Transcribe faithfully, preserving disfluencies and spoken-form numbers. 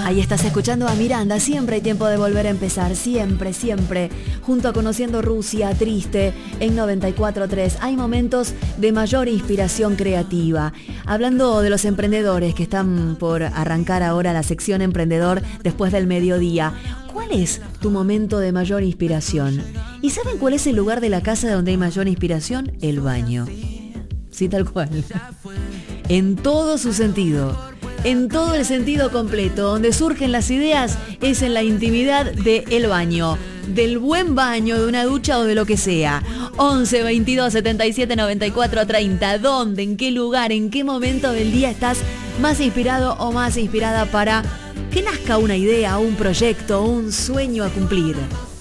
Ahí estás escuchando a Miranda. Siempre hay tiempo de volver a empezar. Siempre, siempre. Junto a Conociendo Rusia, Triste, en noventa y cuatro tres. Hay momentos de mayor inspiración creativa. Hablando de los emprendedores que están por arrancar ahora la sección Emprendedor después del mediodía. ¿Cuál es tu momento de mayor inspiración? ¿Y saben cuál es el lugar de la casa donde hay mayor inspiración? El baño. Sí, tal cual. En todo su sentido. En todo el sentido completo. Donde surgen las ideas es en la intimidad del baño. Del buen baño, de una ducha o de lo que sea. once, veintidós, setenta y siete, noventa y cuatro, treinta. ¿Dónde, en qué lugar, en qué momento del día estás más inspirado o más inspirada para que nazca una idea, un proyecto, un sueño a cumplir?